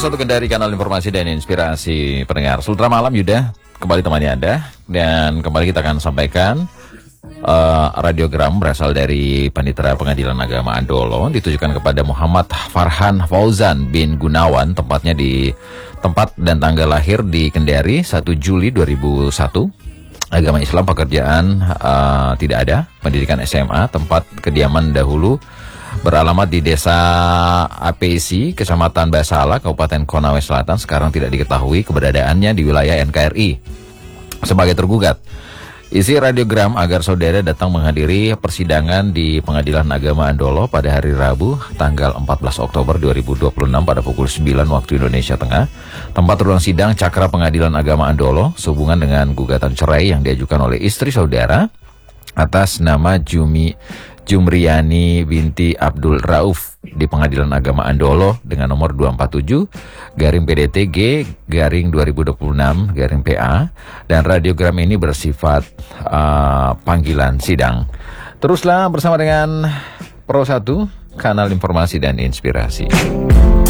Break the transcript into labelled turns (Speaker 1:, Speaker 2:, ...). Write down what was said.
Speaker 1: 101 Kendari, kanal informasi dan inspirasi pendengar. Sultra malam Yuda kembali temani Anda. Dan kembali kita akan sampaikan radiogram berasal dari Panitera Pengadilan Agama Andolo, ditujukan kepada Muhammad Farhan Fauzan bin Gunawan, tempatnya di tempat dan tanggal lahir di Kendari 1 Juli 2001. Agama Islam, pekerjaan tidak ada, pendidikan SMA, tempat kediaman dahulu beralamat di Desa APC, Kecamatan Basala, Kabupaten Konawe Selatan. Sekarang tidak diketahui keberadaannya di wilayah NKRI. Sebagai tergugat, isi radiogram agar saudara datang menghadiri persidangan di Pengadilan Agama Andolo pada hari Rabu, tanggal 14 Oktober 2026 pada pukul 9 waktu Indonesia Tengah. Tempat ruang sidang Cakra Pengadilan Agama Andolo sehubungan dengan gugatan cerai yang diajukan oleh istri saudara atas nama Jumriyani binti Abdul Rauf di Pengadilan Agama Andolo dengan nomor 247-PDTG-2026-PA, dan radiogram ini bersifat panggilan sidang. Teruslah bersama dengan Pro 1, kanal informasi dan inspirasi.